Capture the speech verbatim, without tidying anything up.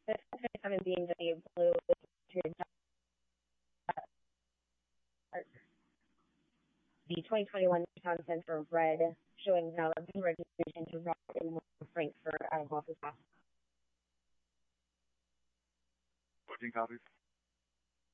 The twenty-seven B M W Blue is the twenty twenty-one Nissan Sentra Red, showing valid registration to Rock in Frankfurt out of office. fourteen copies.